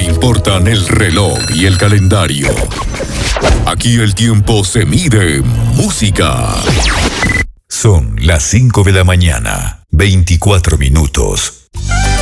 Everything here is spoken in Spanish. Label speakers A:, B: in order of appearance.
A: importan el reloj y el calendario. Aquí el tiempo se mide en música. Son las 5 de la mañana, 24 minutos.